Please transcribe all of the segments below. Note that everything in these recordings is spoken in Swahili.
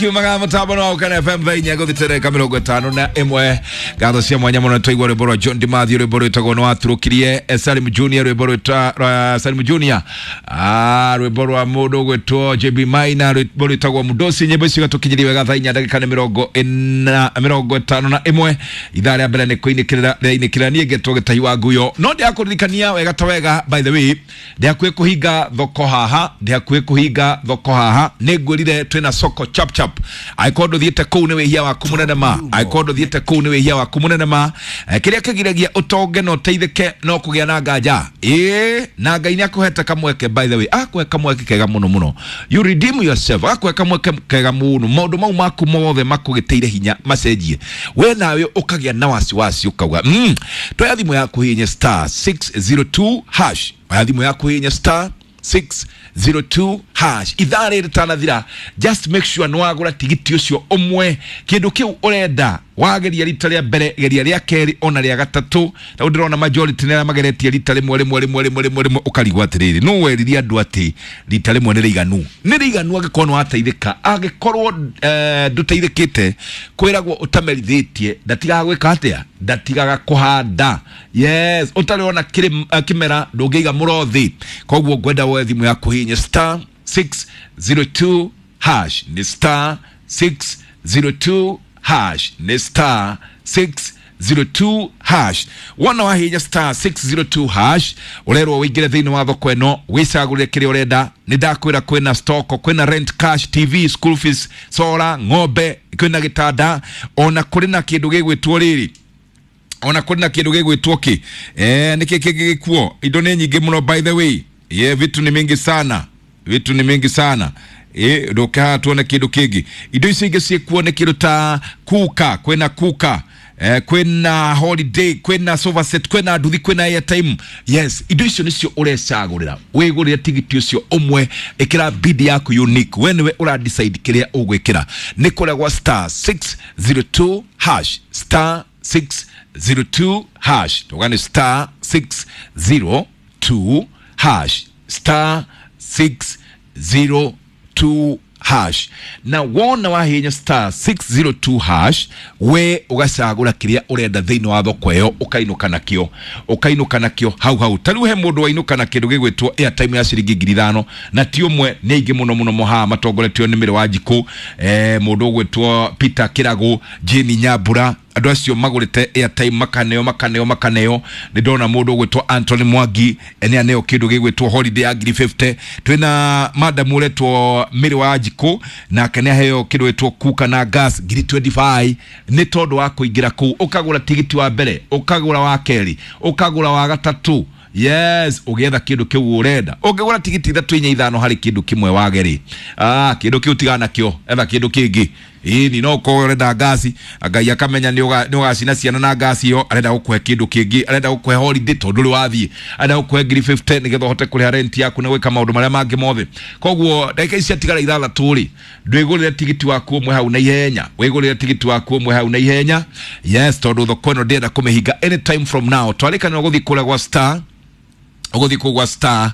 Kiumaga mutabano wa Ukana FM vainya guthitereka 51 gatho cia mwanya muno twaigwa rwimbo John Dimathi rwimbo rwitagwo no aturukirie Salim Junior rwimbo rwitwa Salim Junior rwimbo rwa mundu gwitwo JB Maina rwimbo rwitagwo Mudosi nyimbo icio gatukinyiriwe gathainya ndagika 51 ithaa rĩa mbere ni kuinikira nie getwo gitahi wa nguyo no ndi akuririkania wega tawega by the way ndi akwe kuhinga thoko haha ni ngwirire twina soko chap chap aikondo thiete kuu ni wihia wa kumunenema kiria kigiragia utonge no teithike no kugia na nganja na ngai ni akuhete kamweke by the way akwe kamweke kega muno you redeem yourself akwe kamweke kega muno maundu mau maku mothe makugiteire hinya macenjie we nawe ukagia na wasiwasi ukauga twa thimu yaku hinya star 602 hash thimu yaku hinya star 602 hash idhare ritanathira just make sure no agura tigiti ucio omwe kindu kiu urenda wageria rita ria mbere geria ria keri ona ria gatatu na ndirona majority nera mageretie rita rimwe ukarigwa atiriri no weriria andu ati rita rimwe ni riganu agikorwo ateithika agikorwo nduteithikite kwiragwo utamerithitie ndatiga gwika atia ndatigaga kuhanda yes utariona kimera ndungiiga murothi kogwo gwenda we thimu yaku hinya star 602 hash ni star 602 hash ni star 602 hash wana wa hinya star 602 hash ulerwo wingire thiini wa thoko eno wisagurire kiri urenda ni ndakwira kwina stoko kwina rent cash TV school fees sola ng'ombe kwina gitanda ona kuri na kindu gigwitwo riri ona kuri na kindu gigwitwo ki niki kigikuo indo ni nyingi muno by the way vitu ni mingi sana ndoka tuone kindu kingi indo icio ingi ciekuone kindu ta kuka kwena holiday kwena sofa set kwena nduthi kwena airtime yes indo icio nicio urecagurira wigurire tigiti ucio omwe ikira bid yaku unique wenwe ura decide kiria ugwikira ni kuregwa star 602 hash star 602 hash tugane star 602 hash star 602 hash na wona wa hinya star 602 hash we ugasagura kiria urenda thiini wa thoko yo ukainuka nakio hau tariu he mundu wainuka na kindu gigwitwo airtime ya ciringi 5,000 na ti umwe ni ingi muno moha matongoretio ni mire wa Njiko mundu ugwitwo Peter Kirago Jeni Nyambura andu acio magurite airtime makaneo ni ndona mundu gwitwo Anthony Mwangi ene aneo kindu gigwitwo holiday agri 50 twina madam uretwo miri wa Njiko na kene heyo kindu gwitwo kuka na gas giri 25 ni tondu wa kuingira ku ukagura tigiti wa mbere ukagura wa keri ukagura wa gatatu yes ugetha kindu kiu urenda ukigura tigiti 3-5 hari kindu kimwe wageri kindu kiu tigana kio etha kindu kingi ni no ko renda gasi agai akamenya ni ugacina ciana na gasi yo arenda gukwe kindu kingi arenda gukwe holiday tondu wathi arenda gukwe ngiri 50 nigetho hote kuria rent yaku na gwika maundu maria mangi mothe kogwo ndeka ici atigara ithatha turi ndwigurire tigiti waku umwe hau na ihenya wigurire tigiti waku umwe hau na ihenya yes tondu thoko no ndenda kumihinga anytime from now twarikana no guthi kuregwa star ugothi kugwa star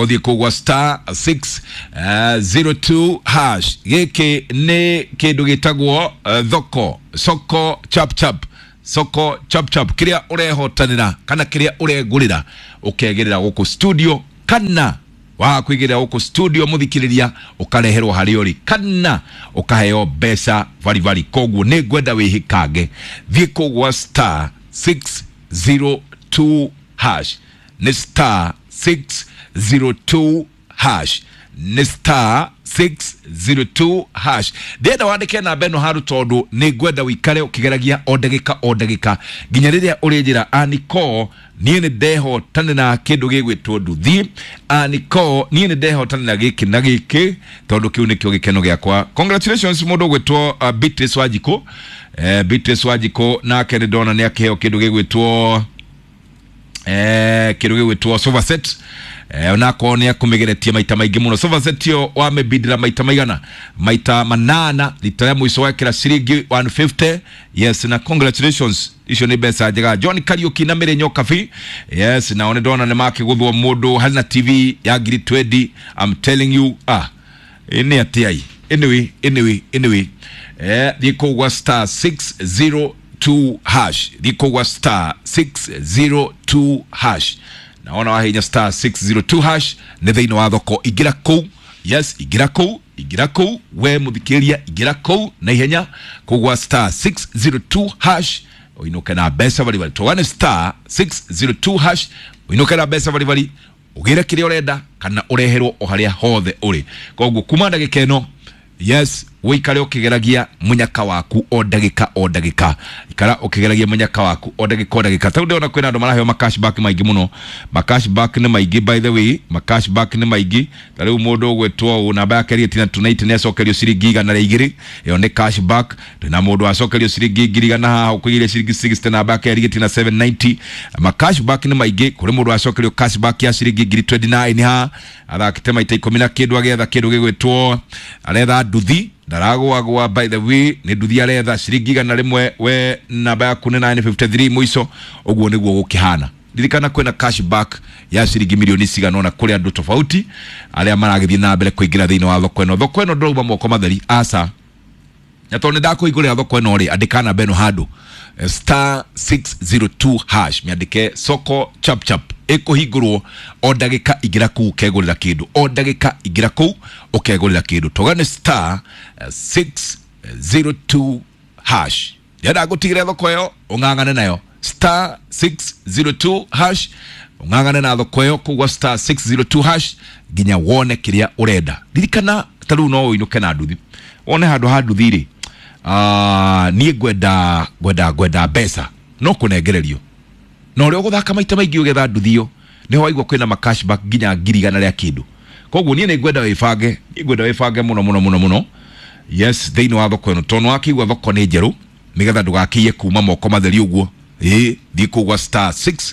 602 hash giki ni kindu gitagwo soko chap chap kiria urehotanira kana kiria uregurira ukegerera guku studio kana wa kwigirira guku studio muthikiriria ukareherwo hariori kana ukaheo besa vari kogwo ni gwenda wihikange thie kugwa star 602 hash ni star 602 hash ni star 602 hash ndenda wandike na beno haru tondu ni gwenda wikare ukigeragia o ndagika ginya riria urinjira aniko nie ni deho tane na kindu gigwitwo nduthi aniko nie ni deho tane na giki tondu kiu nikio gikeno giakwa congratulations mundu gwitwo Beatrice wa Njiko na kende dona ni akiheo kindu gigwitwo kindu gigwitwo sofa set onako ni akumigeretie maita maingi muno sofa set yo wamebidira maita maigana maita 8 litaya mwiso wakira ciringi 150 yes na congratulations icio ni besa njega John Kariuki na mire nyoka fi yes na one ndona ni makiguthwo mundu halina TV ya ngiri 20 I'm telling you ni atiai anyway dikogwa star 602 hash dikogwa star 602 hash naona wahinya star 602 hash ne thĩinĩ wa thoko igira kũu yes igira kũu we muthikiria igira kũu na ihenya kogwa star 602 hash uinuke na besa bali towane star 602 hash uinuke na besa bali ugire kire urenda kana ureherwo o haria hothe uri kogwo kumanda gikeno yes wikare ukigeragia munyaka waku o ndagika ikara ukigeragia munyaka waku o ndagika ta ndona kwina ndo maraheo cashback maigi muno cashback ne maigi by the way cashback ne maigi tare umodo gwetwo namba yake ri tina tonight ne sokerio ciringi igana na igiri iyo ne cashback na modo asokerio ciringi igiri igana ha ukugire ciringi 60 namba yake ri tina 790 cashback ne maigi kuri modo asokerio cashback ya ciringi igiri 29 ha athakitema ita 10 kindu agetha kindu gigwetwo aretha nduthi daragwa by the way ni nduthi aretha ciringi igana rimwe we namba yaku ni 953 muico uguo niguo gukihana dirikana kwena cashback ya ciringi milioni cigana na kuri andu tofauti aria maragithie na mbere kuingira thiini wa thoko eno ndrouma moko matheri asa nyatone ndako igure thoko eno ri andikana beno hado star 602 hash miandike soko chap ekuhingurwo o ndagika igira ku kegurira kindu o ndagika igira ku ukegurira kindu togane star 602 hash yada gutigire thoko yo ungangane nayo star 602 hash ungangane na thoko yo kugwa star 602 hash ginya wone kiria urenda dirikana taru no inuke na nduthi one handu ha nduthi ri nie gwenda besa no kunegererio no rio guthaka maita maingi ugetha nduthio ni ho aigwa kwina cashback ginya ngirigana ria kindu kogwo nie ni gwenda wifange muno yes thiini wa thoko eno tono akigwa thoko ni njeru nigetha ndugakiye kuma moko matheri uguo dikugwa star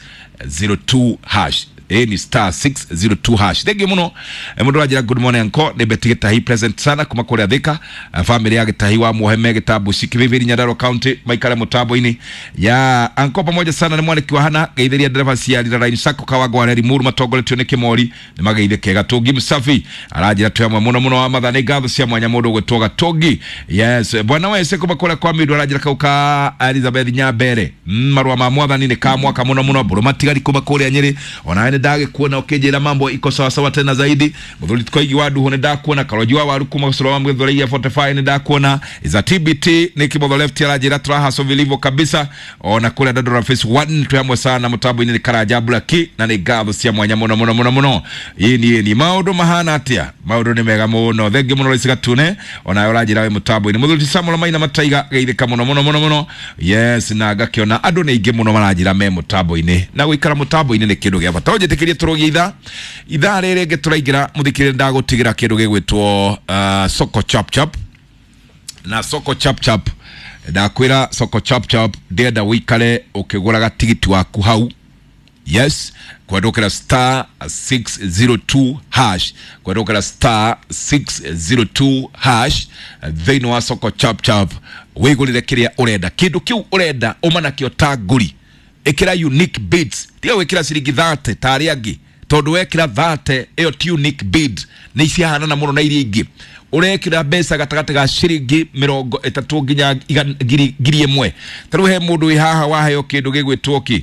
602 hash ni star 602 hash thank you muno mundu ajira good morning anko ne betigeta hi present sana kuma kore athika family ya gitahi wa muheme gitabu sikiviviri Nyandarua county maikara mutabo ini ya anko pamoja sana ni mwaniki wa hana geithiria driver cia line sako kawagwa reri muru matogoletio ni kimori ni magaithe kega togi msafi arajira tuyamwe muno wa mathane gatho cia mwanya mundu gwetwoga togi yes bwana wese kuma kore kwa midu arajira kauka Elizabeth Nyambere marwa ma mwathani ni ka mwaka muno buru matigari kuma kore Nyeri ona ndage kuona okejera mambo iko sawa sawa tena zaidi muthuri tkoigi wadu hone da kuona karojwa waru kuma solo wa mgethore ya 45 ni da kuona iza TBT ni kibodo left ya jira traha so vilivyo kabisa ona kule Dadora face 1 tuyamwe sana mutabu ni karajabu laki na ni gatho cia mwanya muno ini maudo mahana atia maudo ni mega muno thenge muno risiga tune ona yora jira we mutabu ni muthuri samulo maina mataiga geithika muno yes na gakiona adu ni ingi muno marajira me mutabu ini na guikara mutabu ini ni kindu gya bata tekirie turogia itha rere geturaingira muthikire ndagutigira kindu gigwitwo soko chap na soko chap ndakwira soko chap ndenda wikare ukiguraga tigiti waku hau yes kwadokera star 602 hash kwadokera star 602 hash thiini wa soko chap wigurire kiria urenda kindu kiu urenda umana kio taguri ekira unique bids tiga wekira ciringi 30 tari angi tondu wekira 30 eyo ti unique bid ni ciahana na muno na iria ingi urekira besa gatagati ga ciringi 30 ginya ngiri imwe taru he mundu wi haha waheo kindu gigwitwo ki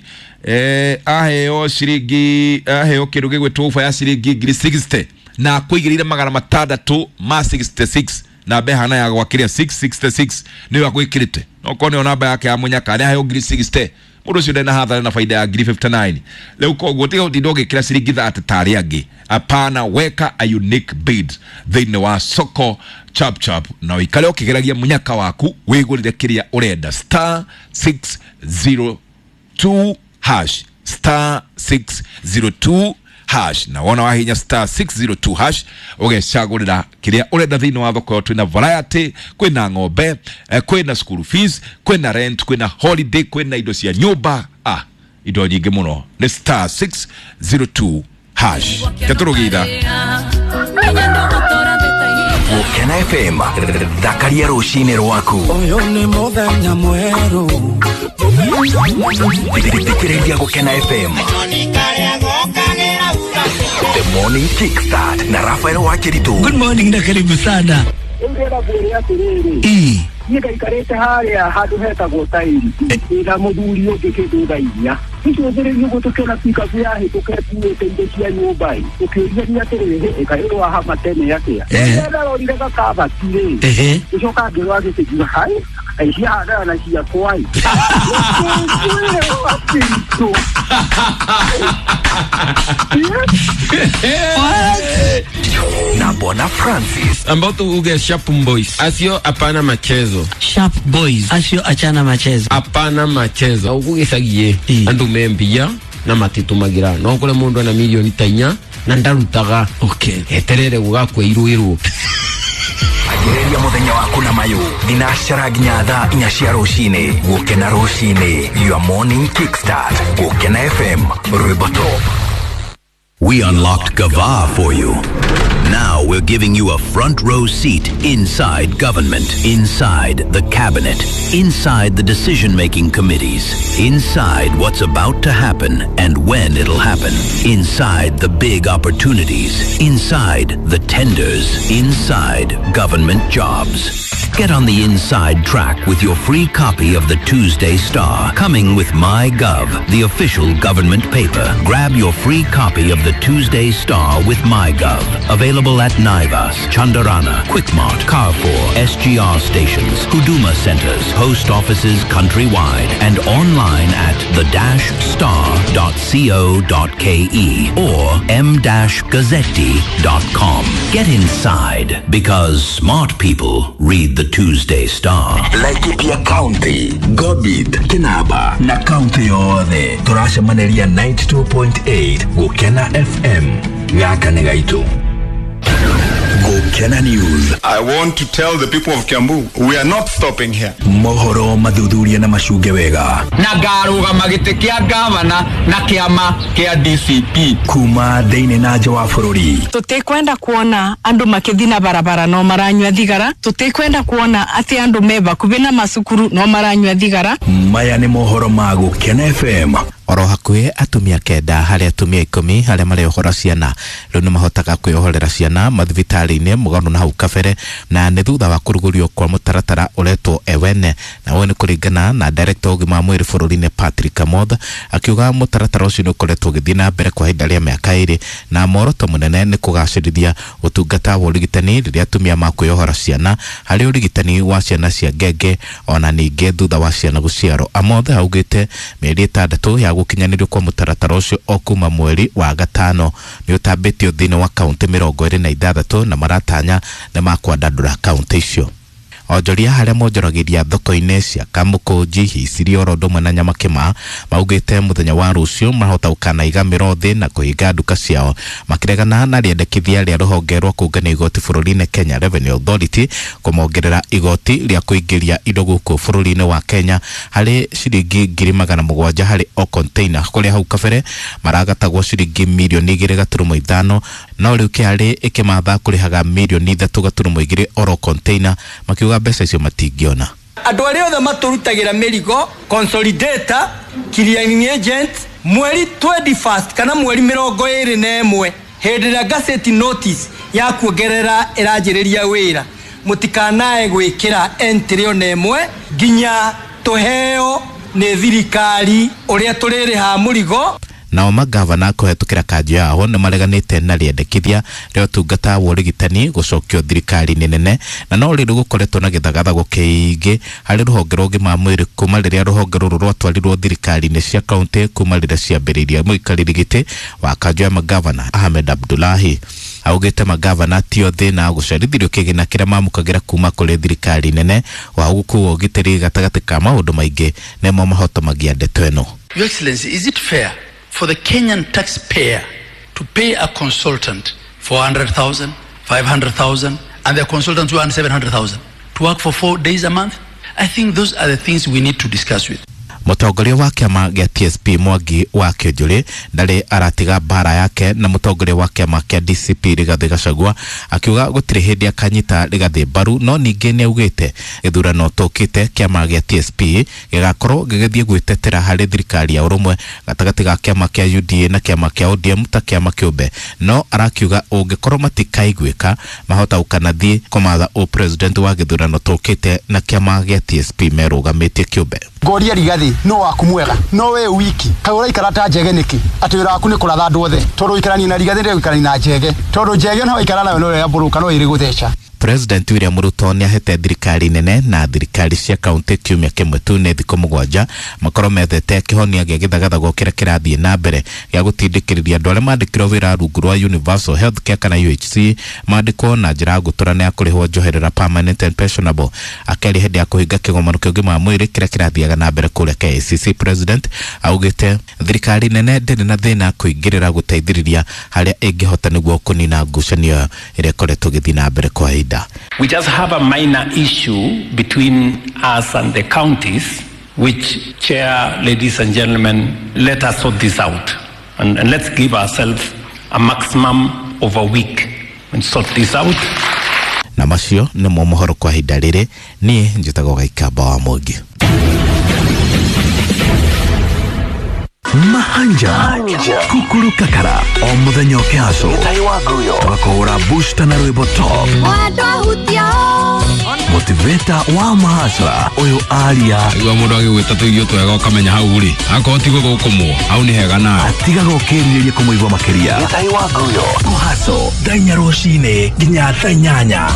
aheo ciringi aheo kindu gigwitwo fa ya ciringi ngiri 60 na kuigirire magana matandatu ma 66 na behana ya gwakiria 666 ni wakwikirite no kone namba yake ya munyaka ari aheo ngiri 60 mudo cio ndena hathara na faida ya ngiri 59 leo kogwo tiga utindoge kira ciringi 30 tari angi apana weka a unique bid thiini wa soko chap na ikale ukigeragia munyaka waku wigurire kiria urenda star 602 hash star 602 hash na wona wahinya star 602 hash ugecagurira kiria urenda thiini wa thoko twina variety kwina ng'ombe kwina school fees kwina rent kwina holiday kwina indo cia nyumba indo nyingi muno ni star 602 hash keturugira Gukena FM thakaria rucini rwaku uyu ni muthenya mweru thikiriria Gukena FM The Morning Kickstart na Rafael Wakiritu. Good morning na karibu sana. mwere atiriri niga ikarete haria hadu heta gotairi ina muthuri ungi kidugainya icio thiri yugo tukena pika vya hituketu tendecia nyumba ukiria ni atiriri ikairo aha matene yake era rorire kakaba tire icio kangirwa gitigiwa hai aishia hada na cia kwai na Bwana Francis ambao uge Sharp Boys asio apana machezo. Sharp Boys asio achana machezo. Apana machezo ugesagiye andu membia na matitumagira no kule mundu na milioni tainya na ndarutaga eterere gugakwe iruiru agireria muthenya waku na mayu dinashara ginya thaa 4 cia rucini gukena rucini your morning kickstart gukena FM Rwimbo Top. We unlocked Gava for you. Now we're giving you a front row seat inside government, inside the cabinet, inside the decision-making committees, inside what's about to happen and when it'll happen, inside the big opportunities, inside the tenders, inside government jobs. Get on the inside track with your free copy of the Tuesday Star, coming with MyGov, the official government paper. Grab your free copy of the Tuesday Star with MyGov. Available at Naivas, Chandarana, Quickmart, Carrefour, SGR stations, Huduma centers, post offices countrywide, and online at the-star.co.ke or m-gazzetti.com. Get inside, because smart people read the Tuesday Star. Laikipia County, Gobit, Kinaba, na county yothe. Turasha maneria 92.8 Gukena FM. Ngaka negaitu. Gukena News. I want to tell the people of Kiambu, we are not stopping here. Mohoro mathuthuria na macunge wega. Na ngaruga magite kia gavana na kiama kia DCP. Kuma deine na nja wa bururi. Tutikwenda kuona andu makithina barabara no maranywa thigara. Tutikwenda kuona ati andu meba kubina masukuru no maranywa thigara. Maya ni mohoro ma Gukena FM. Oro hakuhe atumia kenda haria atumia 10 haria marehora ciana riu ni mahotaga kwihorera ciana mathibitari-ini mugano na hau kabere na ni thutha wa kurugurio kwa mutaratara uretwo ewene na wone kuringana na director ugima mwiri bururi-ini Patrick Amoth akiuga mutaratara ucio ni ukoretwo githina mbere kwa hinda ria miaka 2 na moroto munene ni kugacirithia utungata wa urigitani riria atumia makwihora ciana hari urigitani wa ciana cia ngenge ona ninge thutha wa ciana guciaro. Amoth augite mieri 6 ya gukinyanirio kwa mutaratara ucio okuma mweri wa gatano ni utambitio thini wa kaunti 26 na maratanya na makwandandura kaunti icio. Onjoria haria monjoragiria thoko-ini cia Kamukunji, Hiciri, Orodomwe na Nyamakima maugite muthenya wa rucio mahota ukana igamiro thi na kuhinga duka ciao makiregana na riendekithia ria ruhonge rwa kungania igoti bururi-ini Kenya Revenue Authority kumongerera igoti ria kuingiria indo guku bururi-ini wa Kenya hari ciringi 700,000 hari o container kuria hau kabere maragatagwo ciringi milioni 2.5 no riu kiari ikimatha kurihaga milioni 3.2 oro container makiuga mbeca icio matingiona. Andu aria othe maturutagira mirigo consolidator clearing agent mweri 21 kana mweri 21 hindi ya gazette notice ya kuongerera irajiriria wira mutikanae gwikira entry onemwe ginya tuheo ni thirikari uria tuririha murigo. Nao magavana kuhetukira kanjo yao ni mareganite na riendekithia ria utungata wa urigitani gucokio thirikari nene na no riru gukoretwo na githagathago kiingi hari ruhonge rwa ugima mwiri kuma riria ruhonge ruru rwatwarirwo thirikari-ini cia kaunti kuma riria ciambiriria muikariri giti wa kanjo ya magavana Ahmed Abdullahi. Augite magavana tio thina gucarithirio kigina kiria mamukagira kuma kuri thirikari nene wa gukuo ugitiri gatagati ka maundu maingi nemo mahotomagia ndeto eno. Your Excellency, is it fair for the Kenyan taxpayer to pay a consultant 400,000, 500,000, and the consultants who earn 700,000 to work for 4 days a month? I think those are the things we need to discuss with. Mũtongoria wa kĩama gĩa TSP Mwangi wa Kĩonjũrĩ ndarĩ aratiga bara yake na mũtongoria wa kĩama kĩa DCP Rigathĩ Gachagua akiuga gũtirĩ hĩndĩ akanyita Rigathĩ mbaru, no ningĩ nĩaugĩte gĩthurano tũkĩte kĩama gĩa TSP gĩgakorwo gĩgĩthiĩ gwĩtetera harĩ thirikari ya ũrũmwe gatagatĩ ga kĩama kĩa UDA na kĩama kĩa ODM ta kĩama kĩũmbe, no arakiuga ũngĩkorwo matikaiguĩka mahota ũkanathiĩ kũmatha president wa gĩthurano tũkĩte na kĩama gĩa TSP merũgamĩtie kĩũmbe. Ngoria Rigathĩ no waku mwega no we wiki kagũra ikarata njege niki atĩ wĩra waku nĩ kũratha andũ othe tondũ ikarani na Rigathĩ ndio ikarani na njege tondũ njege no ikarana nayo no ya buruka no ĩrĩ gũtheca. President William Ruto nĩahete thirikari nene na thirikari cia kaunti kiumia kĩmwe tu nĩ thikũ mũgwanja makorwo methete kĩhonia gĩa gĩthagathago kĩrĩa kĩrathiĩ na mbere gĩa gũtindĩkĩrĩria andũ arĩa mandĩkĩrwo wĩra rungu rwa Universal Healthcare kana UHC mandĩkwo na njĩra ngũtũrane ya kũrĩhwo njoherera permanent and pensionable. Akĩaria hĩndĩ ya kũhinga kĩgomano kĩa ũgima wa mwĩrĩ kĩrĩa kĩrathiaga na mbere kũrĩa KICC, President augĩte thirikari nene ndĩrĩ na thĩna kũingĩrĩra gũteithĩrĩria harĩa ĩngĩhota nĩguo kũnina ngucanio ĩrĩa ĩkoretwo ĩgĩthiĩ na mbere kwa ihinda. We just have a minor issue between us and the counties, which, Chair, ladies and gentlemen, let us sort this out. And let's give ourselves a maximum of a week and sort this out. Na macio nĩ mohoro kwa ihinda rĩrĩ, niĩ njĩtagwo Gaikamba wa Mwangi. Mahanja Kukuru Kakara o mũthenya ũkĩhaco tũgakũhũra booster na rwĩmbo top motivator wa mahasra ũyũ aria igua mũndũ agĩgwĩta tũigio twega ũkamenya hau rĩ akorwo ti gũgũkũmwo hau nĩ hega nawe atigaga ũkĩrirĩria kũmũigua makĩria mũhaco thaa 4 rũcinĩ nginya thaa 8.